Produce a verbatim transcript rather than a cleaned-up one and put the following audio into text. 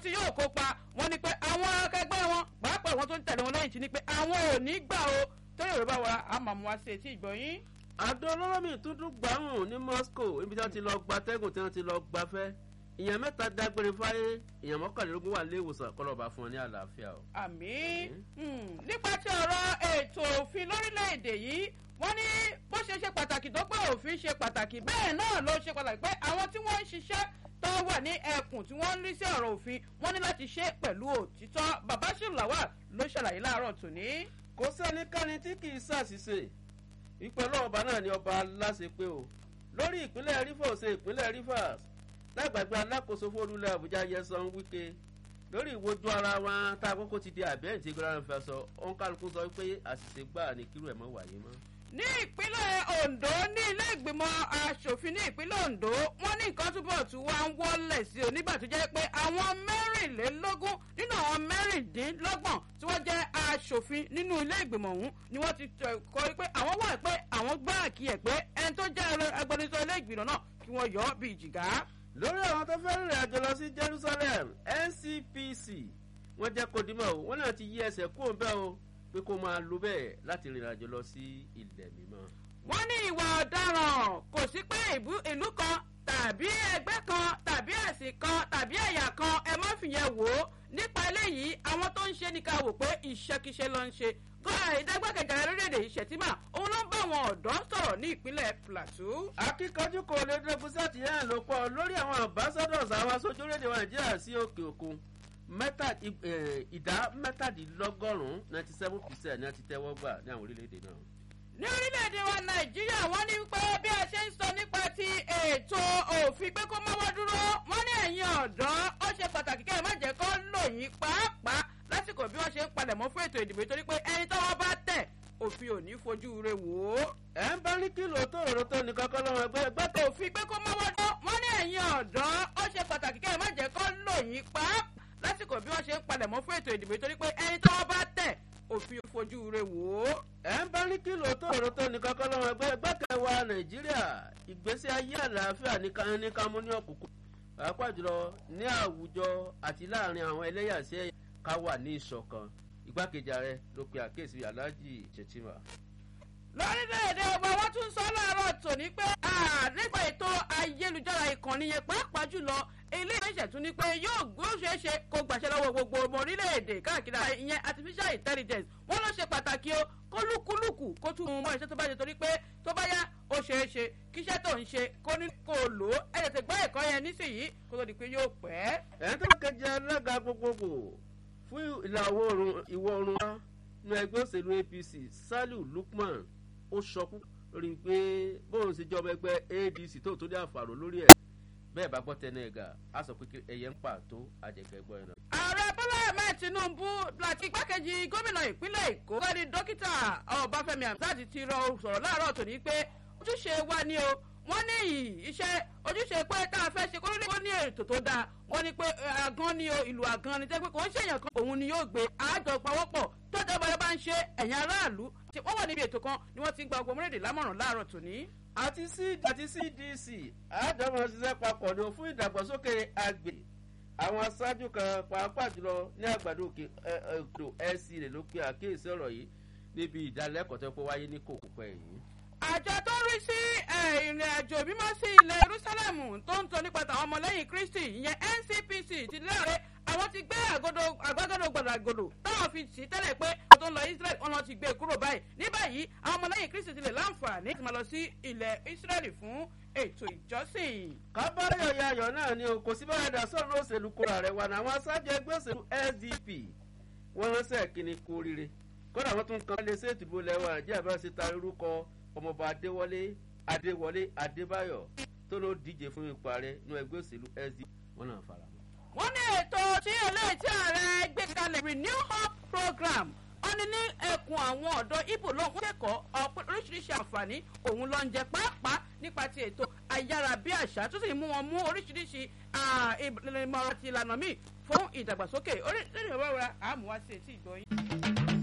tí yóò kópa wọ́n ní pé àwọn akẹgbẹ́ wọn pàápàá wọn tó ń tẹ̀lé wọn lẹ́yìn tí ní pé àwọn ò ní gbà o tó yóò bá wa àmàmù wa sí etí ìgbọ̀nyín. àdó olóró mi tuntun gbàrún ní Moscow ibi tí wọ́n ti lọ gba tẹ́gùn tí wọ́n ti lọ gbafẹ́ èèyàn mẹ́ta dágbére fáyé èèyàn mọ́kànlélógún wà léèwòsàn kọlọ́ba fún ọ ní àlàáfíà o. àmín. nípa ti ọ̀rọ̀ ètò òfin lórílẹ̀‐èdè yìí wọ́n ní bó ṣe ṣe pàtàkì tó pé òfin ṣe pàtàkì bẹ́ẹ̀ náà ló ṣe pàtàkì pé àwọn tí wọ́n ń ṣiṣẹ́ tó wà ní ẹkùn tí wọ́n ń rí sí ọ̀rọ̀ òfin wọ́n ní láti ṣe pẹ̀lú òtítọ́. Babashir Lawal ló ṣàlàyé láàárọ̀ tòní. kò sẹ́nikẹ́ni tí kì í ṣàṣìṣe ìpẹ́lú ọba náà ni ọba aláṣẹ pé o lórí ìpínlẹ̀ Rivers ṣe ìpínlẹ̀ Rivers lágbàgbé alákòóso fórúlẹ̀ Àbújá Nyesom Wike lórí ìwojú ara wọn tá àkókò ti di àbẹ́yìn tí gbọ́dọ̀ fẹ́ sọ òǹkàlùkù sọ pé àṣìṣe gbà ní kírú ẹ̀ mọ́ wáyé mọ́. ní ìpínlẹ̀ Ondo ní ilé ìgbìmọ̀ asòfin ní ìpínlẹ̀ Ondo wọ́n ní nǹkan túbọ̀ tí wọ́n ń wọlé sí o nígbà tó jẹ́ pé àwọn mẹ́rìnlélógún nínú àwọn mẹ́rìndínlọ́gbọ̀n tí wọ́n jẹ́ asòfin nínú ilé ìgbìmọ̀ ọ̀hún ni wọ́n ti kọ́ pé àwọn wà pé àwọn gbá àkíyè pé ẹni tó jẹ́ agbẹnusọ ilé ìgbìmọ̀ náà kí wọ́n yọ ọ́ bí ìjìgá. lórí àwọn tó fẹ́ rìnrìn àjò lọ sí Jerusalem N C P C wọ́n jẹ́ kó dimọ̀ o wọ́n náà ti yí ẹsẹ̀ kú òun bẹ́ẹ̀ o pé kó máa lo bẹ́ẹ̀ láti rìnrìn àjò lọ sí ilẹ̀ mímọ́. wọ́n ní ìwà ọ̀daràn kò sí pé ìlú kan tàbí ẹgbẹ́ kan tàbí ẹ̀sìn kan tàbí ẹ̀yà kan ẹ má fìyẹn wò ó nípa eléyìí àwọn tó ń ṣe ní ká wò pé ìṣekíṣe ló ń ṣe gómìnà ìdágbàkejì ààrẹ lórílẹ̀‐èdè Shettima òun ló ń bá àwọn ọ̀dọ́ sọ̀rọ̀ ní ìpínlẹ̀ Plateau. akíkanjú kò lè dẹ́gun sátìyàn ló pọ̀ lórí àwọn ambassadors àwọn aṣojú orílẹ̀-èdè Nàìjíríà sí òkè òkun ìdá mẹ́tàdínlọ́gọ́rùn-ún ninety seven percent ni a ti tẹ́wọ́ gbà ní àwọn orílẹ̀-èdè náà. ní orílẹ̀-èdè wa Nàìjíríà wọ́n ní pé bí a ṣe ń sọ nípa ti ètò òfin pé kó mọ́wọ́ dúró wọ́n ní ẹ̀yin ọ̀dọ́ ó ṣe pàtàkì kẹ́ ẹ má jẹ́ kó lò yín pàápàá lásìkò bí wọ́n ṣe ń palẹ̀mọ́ fún ètò ìdìbò torí pé ẹni tọ́wọ́ bá tẹ̀ òfin ò ní fojú rẹ̀ wò ó. ẹ ń bá ní kìlọ̀ tó rọ̀rọ̀ tó nìkan kọ́ lọ́wọ́ ẹgbẹ́ ẹgbẹ́ tó. òfin pé kó mọ́wọ́ dúró wọ́n ní ẹ̀yin ọ̀dọ́ ó ṣe pàtàkì kẹ́ ẹ má jẹ́ kó lò yín pàápàá lásìkò bí wọ́n ṣe ń palẹ̀mọ́ fún ètò ìdìbò torí pé ẹni tọ́wọ́ bá tẹ̀ òfin fojú rẹ̀ wò ó. ẹ ń bá ní kìlọ̀ tó rọ̀rọ̀ tó nìkan kọ́ lọ́wọ́ ẹgbẹ́ ẹgbẹ́ kẹwàá Nàìjíríà ìgbésí ayé àlàáfíà ní kámú ní ọ̀kùnkùn pàápàá jùlọ ní àwùjọ àti láàrin àwọn ẹlẹ́yà sí ẹ̀yà ká wà ní ìṣọ̀kan igbákejì ààrẹ ló pe àkíyèsí Alhaji Shettima. lórílẹ̀‐èdè ọba wọn tún sọ láàárọ̀ tòní pé nípa ètò ayélujára ìkànnì yẹn pàápàá jùlọ ilé ìṣẹ̀ tún ní pé yóò gbóṣeé ṣe kó gbàṣẹ lọ́wọ́ gbogbo ọmọ orílẹ̀‐èdè káàkiri ìyẹn artificial intelligence wọ́n ló ṣe pàtàkì o kó lúkúlùkù kó tún mọ iṣẹ́ tó bá ṣe torí pé tó bá yá ó ṣeé ṣe kíṣẹ́ tó ń ṣe kó ní kó lò ó ẹ̀ tètè gbọ́ ẹ̀kọ́ yẹn nísìnyí kó tó di pé yóò pẹ́. ẹ̀ ń tó kẹjẹ alága gbogbogbò fún ìlà ìwọ̀ oòrùn wa ní ẹgbẹ́ òṣèlú A P C Saliu Lukman ó sọkú lórí pé bóun ṣe jọba ẹgbẹ́ A D C tó tó dé àfàrò lórí ẹ̀ bẹ́ẹ̀ bá gbọ́ tẹ́nẹ̀ ẹ̀gà á sọ pé ẹ̀yẹ ń pàtó àjẹkẹ́ gbọ́ ẹ̀ náà. ààrẹ Bọ́lá Ahmed Tinubu láti igbákejì gómìnà ìpínlẹ̀ Èkó lórí dókítà Ọbáfẹ́mi Hamzat ti rọ sọ̀rọ̀ láàárọ̀ tòní pé ojúṣe wa ni o wọ́n ní iṣẹ́ ojúṣe pé tá a fẹ́ ṣe kó ní ètò tó dáa wọ́n ní pé àgán ni o ìlú àgán ni tẹ́ pé kò ń ṣèyàn kan òun ni yóò gbé àjọ pawọ́pọ̀ tó dábàá bá ń ṣe ẹ̀yìn aráàlú wọ́n wà níbi ètò kan ni wọ́n ti ń gba ọgbọ̀n mọ́rẹ́dẹ̀ lámọ̀ràn láàárọ̀ tòní. àti àti C D C àjọmọ̀ ṣiṣẹ́ papọ̀ ní fún ìdàgbàsókè àgbè àwọn aṣáájú kan pàápàá jùlọ ní àgbàdo òkè ètò ẹ̀sìn rẹ̀ ló pe àkíyèsí ọ̀rọ̀ yìí níbi ìdánilẹ́kọ̀ọ́ tó pé wáyé ní kòkòpẹ́ yìí. àjọ tó ń rí sí ìrìn àjò mímọ́ sí ilẹ̀ Jerusalem tó ń tọ́ nípa tàwọn ọmọlẹ́yìn Kristi ìyẹn N C P C ti lẹ́rẹ̀ẹ́ àwọn ti gbé àgbàgàdo gbàdàgòdò táwọn fi sí tẹ́lẹ̀ pé àwọn tó ń lọ Israel wọn ti gbé kúrò báyìí ní báyìí àwọn ọmọlẹ́yìn Kristi ti lè láǹfààní láti máa lọ sí ilẹ̀ Israel fún ètò ìjọsìn. kábàárẹ̀ ọ̀yàyọ̀ náà ni kò sí báyìí dà sọ́ọ̀nù òṣèlú kóra rẹ̀ wà ní àwọn aṣáájú ẹgbẹ́ òṣèlú S D P wọ́n ránṣẹ́ kíni kú oríire kódà wọ́n tún kan lé sí ètò ìbò lẹ́wọ̀n Nàìjíríà bá ṣe ta orúkọ ọmọọba Adéwọlé Adéwọlé Adébáyọ̀ tó ló díje fún ipò ààrẹ nínú ẹgbẹ́ òṣèlú S D P wọ́n náà fara mọ́. wọ́n ní ètò tí eléyìí tí ààrẹ gbé kalẹ̀ Renew Hope program wọ́n ní ní ẹkùn àwọn ọ̀dọ́ Ìgbò lóhùn kẹ́kọ̀ọ́ oríṣiríṣi àǹfààní òun ló ń jẹ pàápàá nípa ti ètò ayárabíàṣá tó sì mú wọn mú oríṣiríṣi ìmọ̀ràn àti ìlànà míì fún ìdàgbàsókè oríṣiríṣi ìwé wa àmúwá sí etí ìgbọ́ yín.